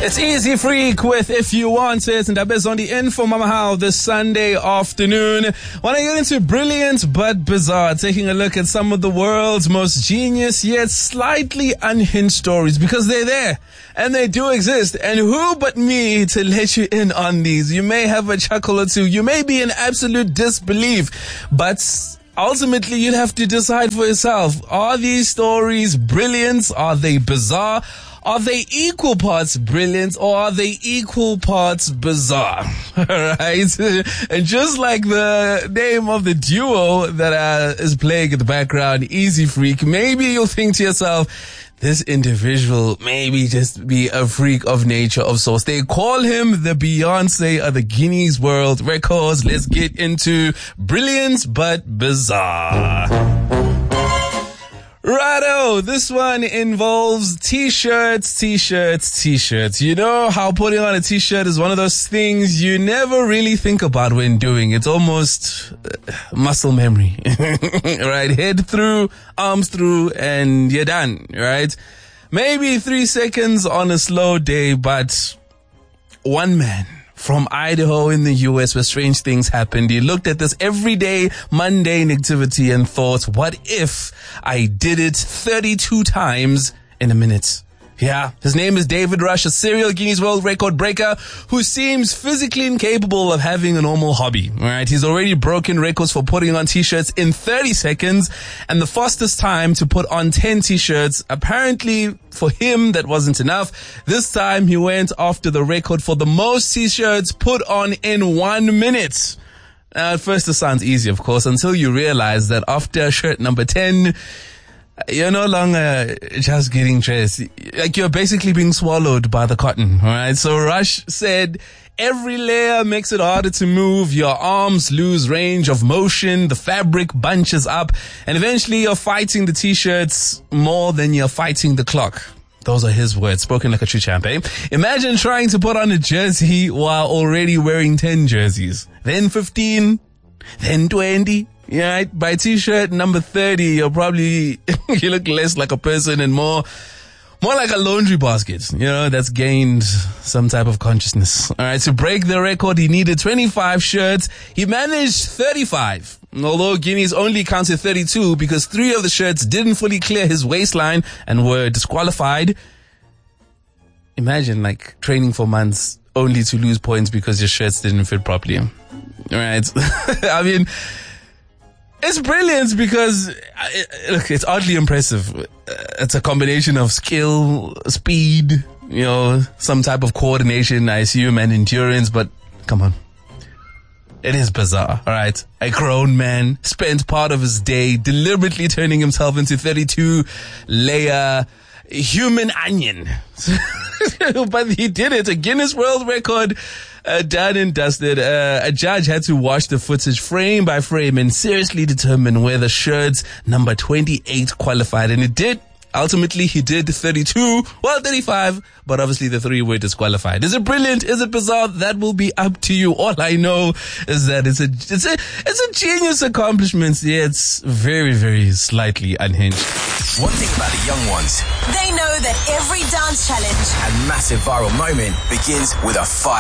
It's Easy Freak with If You Want It, and Abe's on the info Mama How this Sunday afternoon. Want to get into brilliant but bizarre, taking a look at some of the world's most genius yet slightly unhinged stories, because they're there and they do exist. And who but me to let you in on these? You may have a chuckle or two, you may be in absolute disbelief, but ultimately, you'd have to decide for yourself. Are these stories brilliant? Are they bizarre? Are they equal parts brilliant, or are they equal parts bizarre? Right? And just like the name of the duo that is playing in the background, Easy Freak, maybe you'll think to yourself, this individual maybe just be a freak of nature of sorts. They call him the Beyonce of the Guinness World Records. Let's get into brilliant but bizarre. Righto, this one involves t-shirts. You know how putting on a t-shirt is one of those things you never really think about when doing. It's almost muscle memory, right? Head through, arms through, and you're done, right? Maybe 3 seconds on a slow day, but one man from Idaho in the US where strange things happened. He looked at this everyday mundane activity and thought, what if I did it 32 times in a minute? Yeah, his name is David Rush, a serial Guinness World Record breaker who seems physically incapable of having a normal hobby. All right, he's already broken records for putting on t-shirts in 30 seconds and the fastest time to put on 10 t-shirts. Apparently, for him, that wasn't enough. This time, he went after the record for the most t-shirts put on in 1 minute. At first, it sounds easy, of course, until you realize that after shirt number 10, you're no longer just getting dressed. Like, you're basically being swallowed by the cotton, alright? So Rush said, every layer makes it harder to move. Your arms lose range of motion. The fabric bunches up. And eventually you're fighting the t-shirts more than you're fighting the clock. Those are his words, spoken like a true champ, eh? Imagine trying to put on a jersey while already wearing 10 jerseys. Then 15, then 20. Yeah, by t-shirt number 30, you're probably, you look less like a person and more like a laundry basket, you know, that's gained some type of consciousness. All right, to break the record, he needed 25 shirts. He managed 35. Although Guinness only counted 32 because 3 of the shirts didn't fully clear his waistline and were disqualified. Imagine, like, training for months only to lose points because your shirts didn't fit properly. All right. I mean, it's brilliant because, look, it's oddly impressive. It's a combination of skill, speed, you know, some type of coordination, I assume, and endurance, but come on. It is bizarre, alright? A grown man spent part of his day deliberately turning himself into 32-layer human onion. But he did it. A Guinness World Record done and dusted. A judge had to watch the footage frame by frame and seriously determine whether shirts number 28 qualified. And it did. Ultimately, he did 32, well, 35, but obviously the 3 were disqualified. Is it brilliant? Is it bizarre? That will be up to you. All I know is that it's a genius accomplishment. Yeah, it's very, very slightly unhinged. One thing about the young ones, they know that every dance challenge and massive viral moment begins with a fight.